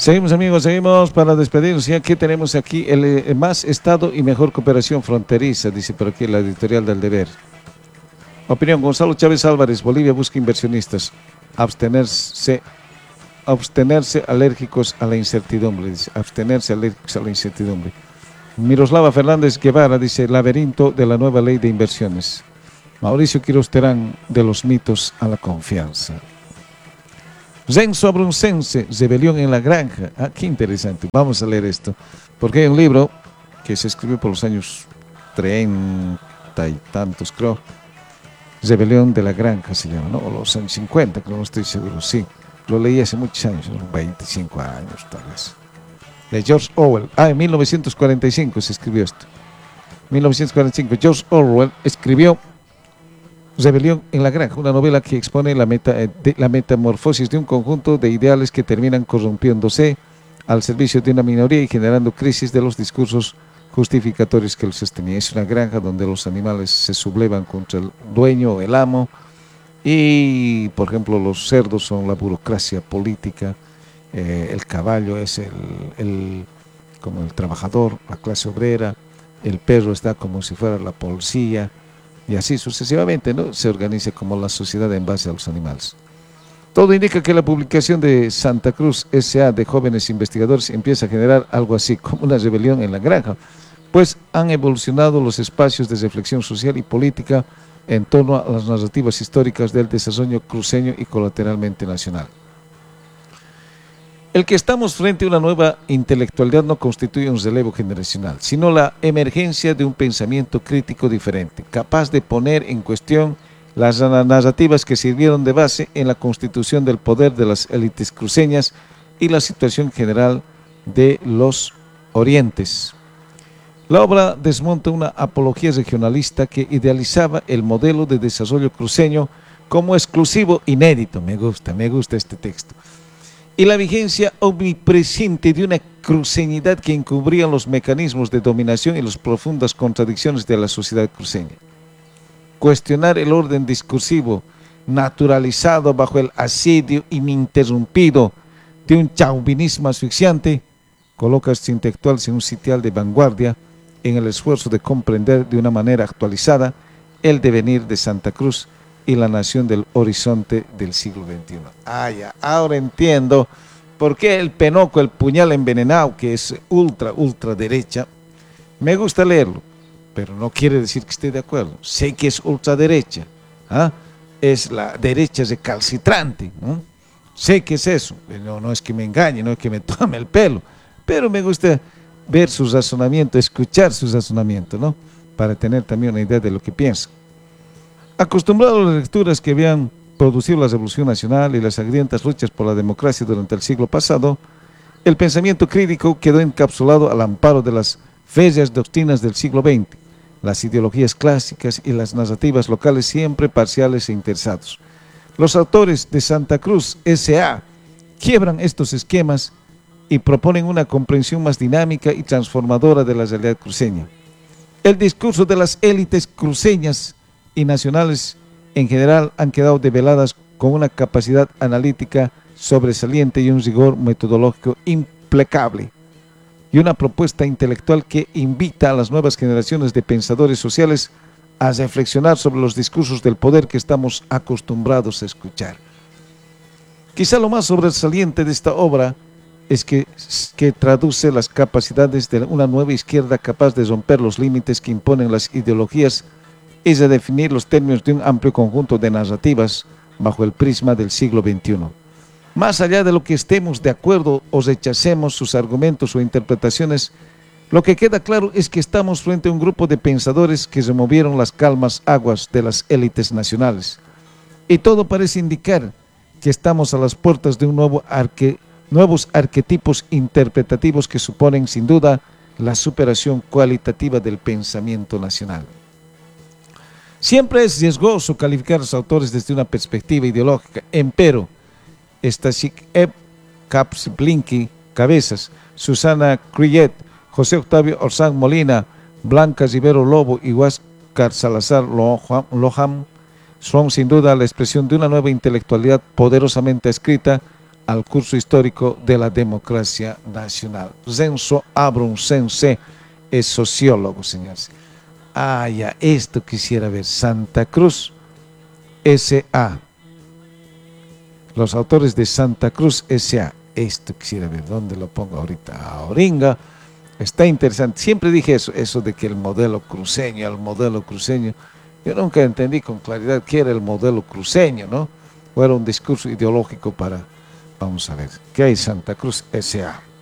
Seguimos amigos, seguimos para despedirnos. Ya que tenemos aquí el más Estado y mejor cooperación fronteriza, dice por aquí la editorial del Deber. Opinión, Gonzalo Chávez Álvarez, Bolivia busca inversionistas. Abstenerse alérgicos a la incertidumbre, dice, abstenerse alérgicos a la incertidumbre. Miroslava Fernández Guevara dice, laberinto de la nueva ley de inversiones. Mauricio Quiroz Terán, de los mitos a la confianza. Renzo Abruncense, rebelión en la granja. Ah, qué interesante. Vamos a leer esto. Porque hay un libro que se escribió por los años 30 y tantos, creo. Rebelión de la granja se llama, ¿no? O los años 50, creo, no estoy seguro. Sí, lo leí hace muchos años, 25 años tal vez. De George Orwell. Ah, en 1945 se escribió esto. 1945, George Orwell escribió Rebelión en la granja, una novela que expone la metamorfosis de un conjunto de ideales que terminan corrompiéndose al servicio de una minoría y generando crisis de los discursos justificatorios que los sostenía. Es una granja donde los animales se sublevan contra el dueño o el amo y, por ejemplo, los cerdos son la burocracia política, el caballo es como el trabajador, la clase obrera, el perro está como si fuera la policía, y así sucesivamente, ¿no? Se organiza como la sociedad en base a los animales. Todo indica que la publicación de Santa Cruz S.A. de jóvenes investigadores empieza a generar algo así como una rebelión en la granja, pues han evolucionado los espacios de reflexión social y política en torno a las narrativas históricas del desarrollo cruceño y colateralmente nacional. El que estamos frente a una nueva intelectualidad no constituye un relevo generacional, sino la emergencia de un pensamiento crítico diferente, capaz de poner en cuestión las narrativas que sirvieron de base en la constitución del poder de las élites cruceñas y la situación general de los orientes. La obra desmonta una apología regionalista que idealizaba el modelo de desarrollo cruceño como exclusivo inédito. Me gusta este texto. Y la vigencia omnipresente de una cruceñidad que encubría los mecanismos de dominación y las profundas contradicciones de la sociedad cruceña. Cuestionar el orden discursivo naturalizado bajo el asedio ininterrumpido de un chauvinismo asfixiante coloca a este intelectual en un sitial de vanguardia en el esfuerzo de comprender de una manera actualizada el devenir de Santa Cruz y la nación del horizonte del siglo XXI. Ah, ya, ahora entiendo por qué el penoco, el puñal envenenado, que es ultra derecha, me gusta leerlo, pero no quiere decir que esté de acuerdo. Sé que es ultraderecha, ¿ah? Es la derecha recalcitrante, ¿no? Sé que es eso, no es que me engañe, no es que me tome el pelo, pero me gusta ver su razonamiento, escuchar su razonamiento, ¿no? Para tener también una idea de lo que piensa. Acostumbrado a las lecturas que habían producido la Revolución Nacional y las sangrientas luchas por la democracia durante el siglo pasado, el pensamiento crítico quedó encapsulado al amparo de las férreas doctrinas del siglo XX, las ideologías clásicas y las narrativas locales siempre parciales e interesados. Los autores de Santa Cruz S.A. quiebran estos esquemas y proponen una comprensión más dinámica y transformadora de la realidad cruceña. El discurso de las élites cruceñas y nacionales en general han quedado develadas con una capacidad analítica sobresaliente y un rigor metodológico implacable, y una propuesta intelectual que invita a las nuevas generaciones de pensadores sociales a reflexionar sobre los discursos del poder que estamos acostumbrados a escuchar. Quizá lo más sobresaliente de esta obra es que traduce las capacidades de una nueva izquierda capaz de romper los límites que imponen las ideologías y de definir los términos de un amplio conjunto de narrativas bajo el prisma del siglo XXI. Más allá de lo que estemos de acuerdo o rechacemos sus argumentos o interpretaciones, lo que queda claro es que estamos frente a un grupo de pensadores que removieron las calmas aguas de las élites nacionales. Y todo parece indicar que estamos a las puertas de un nuevos arquetipos interpretativos que suponen sin duda la superación cualitativa del pensamiento nacional. Siempre es riesgoso calificar a los autores desde una perspectiva ideológica, empero Stasik Eb, Kapsiplinki, Cabezas, Susana Cruyet, José Octavio Orzán Molina, Blanca Rivero Lobo y Huáscar Salazar Loham son sin duda la expresión de una nueva intelectualidad poderosamente escrita al curso histórico de la democracia nacional. Renzo Abruncense es sociólogo, señores. Ah, ya, esto quisiera ver. Santa Cruz S.A. Los autores de Santa Cruz S.A. Esto quisiera ver. ¿Dónde lo pongo ahorita? Ahora. Está interesante. Siempre dije eso de que el modelo cruceño. Yo nunca entendí con claridad qué era el modelo cruceño, ¿no? O era un discurso ideológico para... Vamos a ver. ¿Qué hay Santa Cruz S.A.?